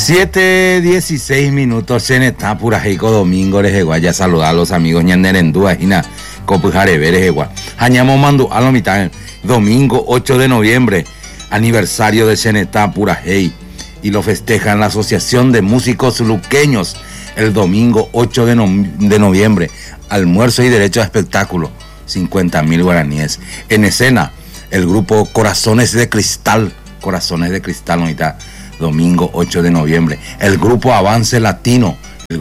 7:16 en esta pura Heico Domingo les ya saludar a los amigos ñanerendúa Gina Copujare Veregua Hañamo Mandu a la mitad domingo 8 de noviembre aniversario de Xenetá Pura Hei y lo festejan la Asociación de Músicos Luqueños el domingo 8 de noviembre, almuerzo y derecho a espectáculo, 50.000 guaraníes. En escena, el grupo Corazones de Cristal, ahorita, domingo 8 de noviembre. El grupo Avance Latino, el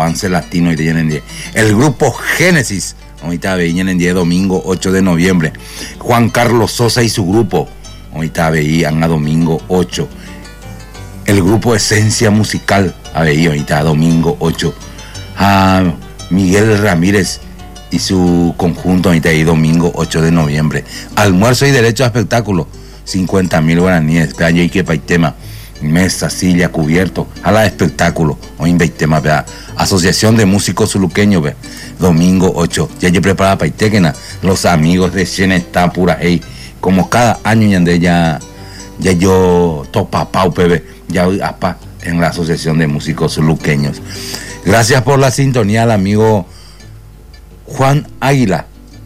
grupo Génesis, ahorita veían en 10, domingo 8 de noviembre. Juan Carlos Sosa y su grupo, ahorita veían a domingo 8. El grupo Esencia Musical, ahorita domingo 8. A Miguel Ramírez y su conjunto, ahorita ahí domingo 8 de noviembre. Almuerzo y derecho a espectáculo, 50.000 guaraníes. Calle y que paitema, mesa, silla, cubierto, a la espectáculo. Hoy tema, Asociación de Músicos Luqueños, domingo 8. Ya yo preparada paitequena, los amigos de Xenetá Pura Hei. Como cada año ya yo topa pau pebe, ya apa en la Asociación de Músicos Luqueños. Gracias por la sintonía al amigo Juan Águila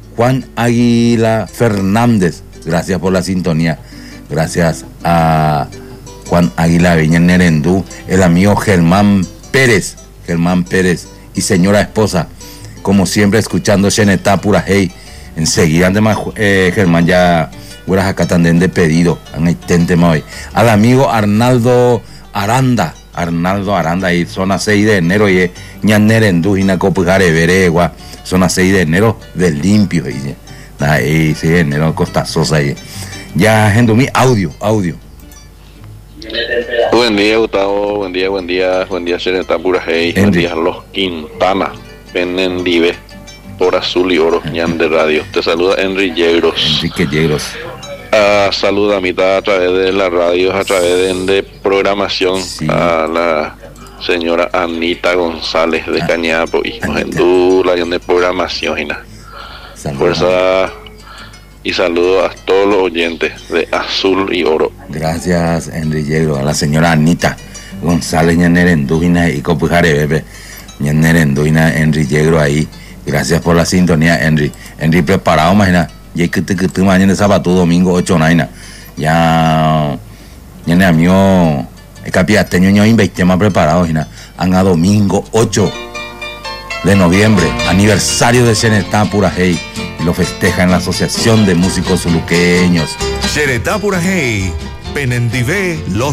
Fernández. Gracias por la sintonía. Gracias a Juan Águila Ñanerendú, el amigo Germán Pérez y señora esposa, como siempre escuchando Xenetá Pura Hei. Enseguida además Germán ya buenas acá también de pedido al amigo Arnaldo Aranda y zona 6 de enero y Ñanerendú y Nacopujare Veregua, zona 6 de enero del limpio y 6 de enero Costa Sosa y ya Gendumí audio. Buen día Gustavo, buen día Xenetá Pura Hei, buen día Los Quintana, Penendive por Azul y Oro, Ñan de Radio. Te saluda Enrique Yegros. Saluda a mitad a través de la radio, a través de programación, sí. A la señora Anita González de Cañapo y la de programación y fuerza y saludo a todos los oyentes de Azul y Oro. Gracias Enrique, a la señora Anita González Ñanerendúina y Copujare Bebe Ñanerendúina Enrique ahí. Gracias por la sintonía, Henry preparado, imagina. Ya que mañana de sábado, domingo 8 naina. Ya amigo el capiateño ño más preparado, hina. A domingo 8 de noviembre, aniversario de Xenetá Pura Hei. Y lo festeja en la Asociación de Músicos Luqueños. Xenetá Pura Hei, Penendive, Los